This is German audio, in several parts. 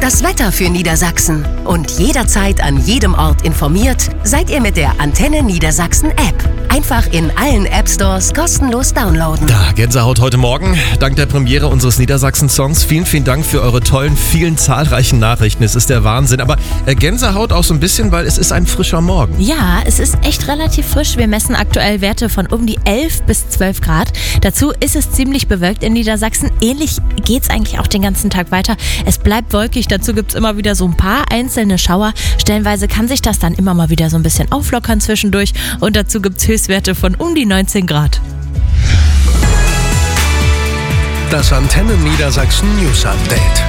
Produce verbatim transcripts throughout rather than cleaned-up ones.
Das Wetter für Niedersachsen. Und jederzeit an jedem Ort informiert seid ihr mit der Antenne Niedersachsen App. Einfach in allen App-Stores kostenlos downloaden. Da, Gänsehaut heute Morgen. Dank der Premiere unseres Niedersachsen-Songs. Vielen, vielen Dank für eure tollen, vielen, zahlreichen Nachrichten. Es ist der Wahnsinn. Aber äh, Gänsehaut auch so ein bisschen, weil es ist ein frischer Morgen. Ja, es ist echt relativ frisch. Wir messen aktuell Werte von um die elf bis zwölf Grad. Dazu ist es ziemlich bewölkt in Niedersachsen. Ähnlich geht's eigentlich auch den ganzen Tag weiter. Es bleibt wolkig. Dazu gibt's immer wieder so ein paar einzelne Schauer. Stellenweise kann sich das dann immer mal wieder so ein bisschen auflockern zwischendurch. Und dazu gibt's Höchstwerte von um die neunzehn Grad. Das Antenne Niedersachsen News Update.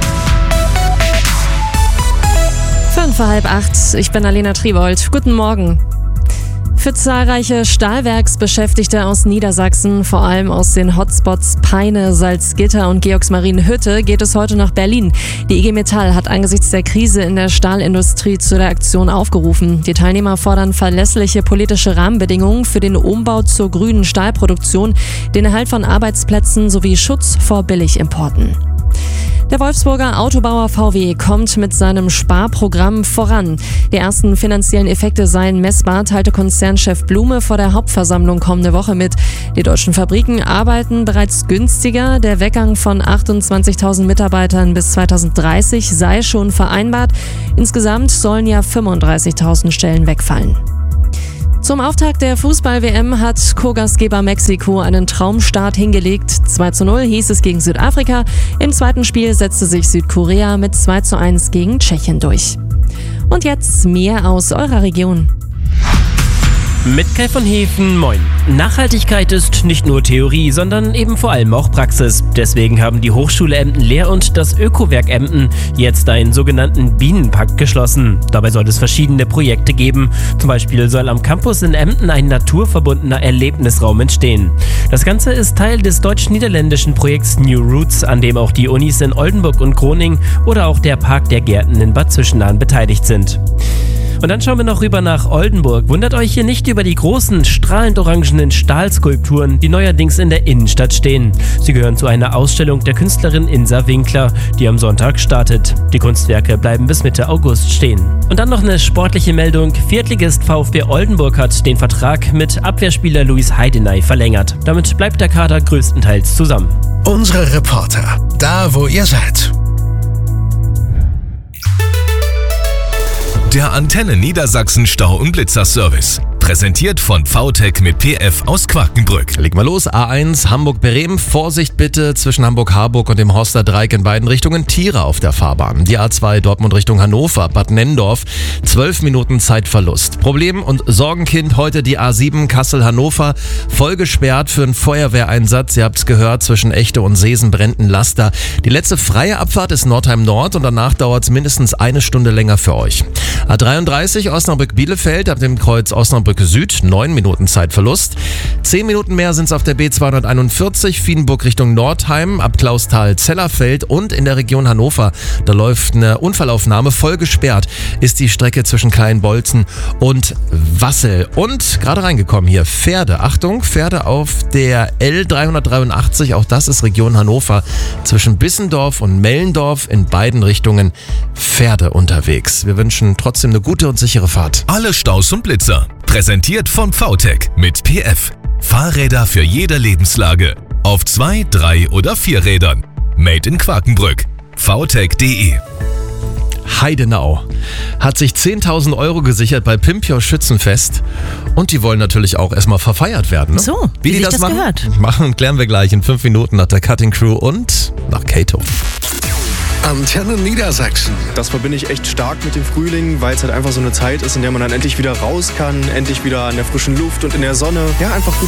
Fünf vor halb acht. Ich bin Alena Triebold. Guten Morgen. Für zahlreiche Stahlwerksbeschäftigte aus Niedersachsen, vor allem aus den Hotspots Peine, Salzgitter und Georgsmarienhütte, geht es heute nach Berlin. Die I G Metall hat angesichts der Krise in der Stahlindustrie zu der Aktion aufgerufen. Die Teilnehmer fordern verlässliche politische Rahmenbedingungen für den Umbau zur grünen Stahlproduktion, den Erhalt von Arbeitsplätzen sowie Schutz vor Billigimporten. Der Wolfsburger Autobauer V W kommt mit seinem Sparprogramm voran. Die ersten finanziellen Effekte seien messbar, teilte Konzernchef Blume vor der Hauptversammlung kommende Woche mit. Die deutschen Fabriken arbeiten bereits günstiger. Der Weggang von achtundzwanzigtausend Mitarbeitern bis zweitausenddreißig sei schon vereinbart. Insgesamt sollen ja fünfunddreißigtausend Stellen wegfallen. Zum Auftakt der Fußball-W M hat Co-Gastgeber Mexiko einen Traumstart hingelegt. zwei zu null hieß es gegen Südafrika. Im zweiten Spiel setzte sich Südkorea mit zwei zu eins gegen Tschechien durch. Und jetzt mehr aus eurer Region. Mit Kai von Hefen, moin. Nachhaltigkeit ist nicht nur Theorie, sondern eben vor allem auch Praxis. Deswegen haben die Hochschule Emden-Lehr und das Ökowerk Emden jetzt einen sogenannten Bienenpakt geschlossen. Dabei soll es verschiedene Projekte geben. Zum Beispiel soll am Campus in Emden ein naturverbundener Erlebnisraum entstehen. Das Ganze ist Teil des deutsch-niederländischen Projekts New Roots, an dem auch die Unis in Oldenburg und Groningen oder auch der Park der Gärten in Bad Zwischenahn beteiligt sind. Und dann schauen wir noch rüber nach Oldenburg. Wundert euch hier nicht über die großen, strahlend orangenen Stahlskulpturen, die neuerdings in der Innenstadt stehen. Sie gehören zu einer Ausstellung der Künstlerin Insa Winkler, die am Sonntag startet. Die Kunstwerke bleiben bis Mitte August stehen. Und dann noch eine sportliche Meldung. Viertligist VfB Oldenburg hat den Vertrag mit Abwehrspieler Luis Heidenay verlängert. Damit bleibt der Kader größtenteils zusammen. Unsere Reporter, da wo ihr seid. Der Antenne Niedersachsen Stau- und Blitzerservice. Präsentiert von V T E C mit P F aus Quakenbrück. Leg mal los, A eins Hamburg-Bremen. Vorsicht bitte zwischen Hamburg-Harburg und dem Horster Dreieck in beiden Richtungen. Tiere auf der Fahrbahn. Die A zwei Dortmund Richtung Hannover, Bad Nenndorf. zwölf Minuten Zeitverlust. Problem und Sorgenkind heute die A sieben Kassel-Hannover. Voll gesperrt für einen Feuerwehreinsatz. Ihr habt es gehört, zwischen Echte und Seesen brennt ein Laster. Die letzte freie Abfahrt ist Nordheim Nord und danach dauert es mindestens eine Stunde länger für euch. A dreiunddreißig Osnabrück-Bielefeld ab dem Kreuz Osnabrück Süd, neun Minuten Zeitverlust. zehn Minuten mehr sind es auf der B zweihunderteinundvierzig, Wiedenburg Richtung Nordheim, ab Klausthal-Zellerfeld und in der Region Hannover. Da läuft eine Unfallaufnahme, voll gesperrt ist die Strecke zwischen Kleinbolzen und Wassel. Und gerade reingekommen hier, Pferde. Achtung, Pferde auf der L dreihundertdreiundachtzig, auch das ist Region Hannover. Zwischen Bissendorf und Mellendorf in beiden Richtungen Pferde unterwegs. Wir wünschen trotzdem eine gute und sichere Fahrt. Alle Staus und Blitzer. Präsentiert von V T E C mit P F. Fahrräder für jede Lebenslage. Auf zwei, drei oder vier Rädern. Made in Quakenbrück. v t e c punkt d e. Heidenau hat sich zehntausend Euro gesichert bei Pimpio Schützenfest und die wollen natürlich auch erstmal verfeiert werden. Ne? So, wie, wie die sich das, das machen, gehört. machen, klären wir gleich in fünf Minuten nach der Cutting Crew und nach Kato. Antenne Niedersachsen. Das verbinde ich echt stark mit dem Frühling, weil es halt einfach so eine Zeit ist, in der man dann endlich wieder raus kann, endlich wieder in der frischen Luft und in der Sonne. Ja, einfach gut